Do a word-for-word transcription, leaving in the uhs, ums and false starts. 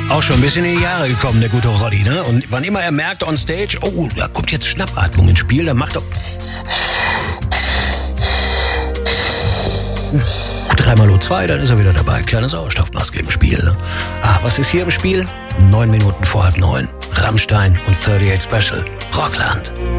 Auch schon ein bisschen in die Jahre gekommen, der gute Roddy, ne? Und wann immer er merkt on stage, oh, da kommt jetzt Schnappatmung ins Spiel, dann macht er... Dreimal O zwei, dann ist er wieder dabei. Kleine Sauerstoffmaske im Spiel, ne? Ah, was ist hier im Spiel? Neun Minuten vor halb neun. Rammstein und achtundachtzig Special. Rockland.